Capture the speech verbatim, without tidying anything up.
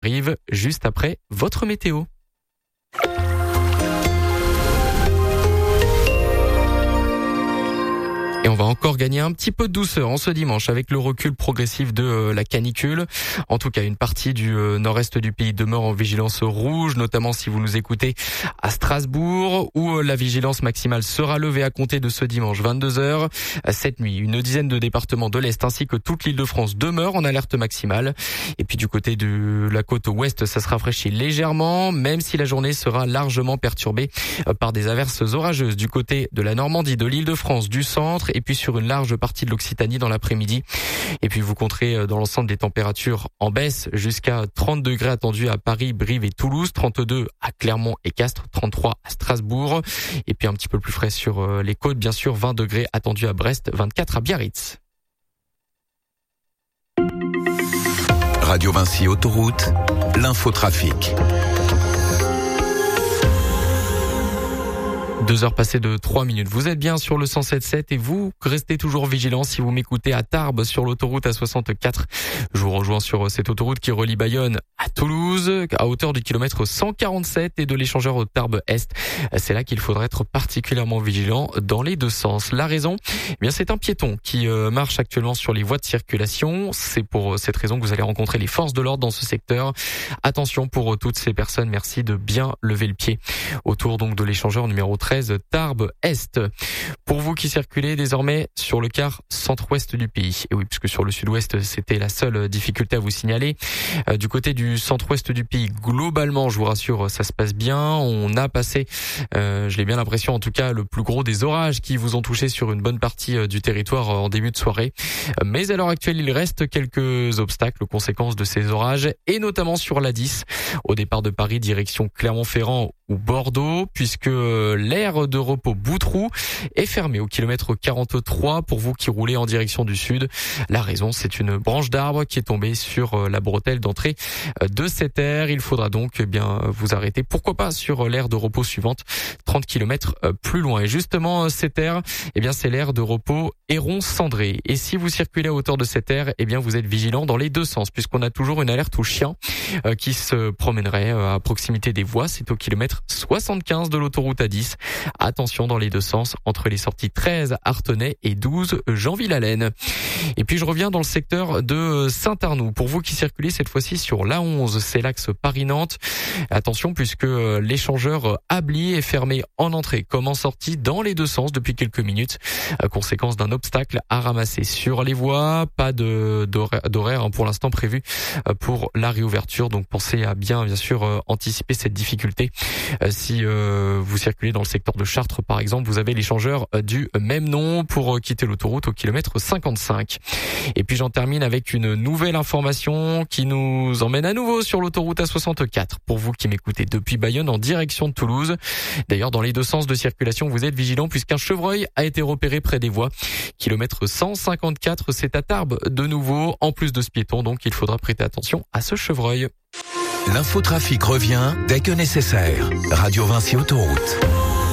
arrive juste après votre météo. Et on va encore gagner un petit peu de douceur en ce dimanche avec le recul progressif de euh, la canicule. En tout cas, une partie du euh, nord-est du pays demeure en vigilance rouge, notamment si vous nous écoutez à Strasbourg, où euh, la vigilance maximale sera levée à compter de ce dimanche vingt-deux heures. Cette nuit, une dizaine de départements de l'Est ainsi que toute l'Île-de-France demeurent en alerte maximale. Et puis du côté de la côte ouest, ça se rafraîchit légèrement, même si la journée sera largement perturbée euh, par des averses orageuses du côté de la Normandie, de l'Île-de-France, du centre, et puis sur une large partie de l'Occitanie dans l'après-midi. Et puis vous compterez dans l'ensemble des températures en baisse jusqu'à trente degrés attendus à Paris, Brive et Toulouse, trente-deux à Clermont et Castres, trente-trois à Strasbourg. Et puis un petit peu plus frais sur les côtes, bien sûr, vingt degrés attendus à Brest, vingt-quatre à Biarritz. Radio Vinci Autoroute, l'infotrafic. Deux heures passées de trois minutes. Vous êtes bien sur le cent sept sept et vous restez toujours vigilants si vous m'écoutez à Tarbes sur l'autoroute A soixante-quatre. Je vous rejoins sur cette autoroute qui relie Bayonne à Toulouse à hauteur du kilomètre cent quarante-sept et de l'échangeur Tarbes-Est. C'est là qu'il faudra être particulièrement vigilant dans les deux sens. La raison, eh bien c'est un piéton qui marche actuellement sur les voies de circulation. C'est pour cette raison que vous allez rencontrer les forces de l'ordre dans ce secteur. Attention pour toutes ces personnes, merci de bien lever le pied. Autour donc de l'échangeur numéro treize Tarbes-Est. Pour vous qui circulez désormais sur le quart centre-ouest du pays. Et oui, puisque sur le sud-ouest, c'était la seule difficulté à vous signaler. Euh, du côté du centre-ouest du pays, globalement, je vous rassure, ça se passe bien. On a passé, euh, je l'ai bien l'impression en tout cas, le plus gros des orages qui vous ont touché sur une bonne partie euh, du territoire euh, en début de soirée. Euh, mais à l'heure actuelle, il reste quelques obstacles, conséquences de ces orages, et notamment sur l'A dix, au départ de Paris, direction Clermont-Ferrand ou Bordeaux, puisque l'aire de repos Boutroux est fermée au kilomètre quarante-trois pour vous qui roulez en direction du sud. La raison, c'est une branche d'arbre qui est tombée sur la bretelle d'entrée de cette aire. Il faudra donc eh bien vous arrêter, pourquoi pas sur l'aire de repos suivante, trente kilomètres plus loin. Et justement, cette aire, eh bien c'est l'aire de repos Héron-Cendré. Et si vous circulez à hauteur de cette aire, eh bien vous êtes vigilant dans les deux sens, puisqu'on a toujours une alerte aux chiens euh, qui se promèneraient euh, à proximité des voies. C'est au kilomètre soixante-quinze de l'autoroute A dix. Attention dans les deux sens entre les sorties treize Artenay et douze Jean-Villalène. Et puis je reviens dans le secteur de Saint-Arnoux. Pour vous qui circulez cette fois-ci sur l'A onze, c'est l'axe Paris-Nantes. Attention puisque l'échangeur Abli est fermé en entrée comme en sortie dans les deux sens depuis quelques minutes. Conséquence d'un obstacle à ramasser sur les voies. Pas de d'horaire hein, pour l'instant prévu pour la réouverture. Donc pensez à bien bien sûr anticiper cette difficulté. Si euh, vous circulez dans le secteur de Chartres par exemple, vous avez l'échangeur du même nom pour quitter l'autoroute au kilomètre cinquante-cinq. Et puis j'en termine avec une nouvelle information qui nous emmène à nouveau sur l'autoroute A soixante-quatre. Pour vous qui m'écoutez depuis Bayonne en direction de Toulouse. D'ailleurs dans les deux sens de circulation, vous êtes vigilants puisqu'un chevreuil a été repéré près des voies. Kilomètre cent cinquante-quatre, c'est à Tarbes de nouveau, en plus de ce piéton, donc il faudra prêter attention à ce chevreuil. L'infotrafic revient dès que nécessaire. Radio Vinci Autoroute.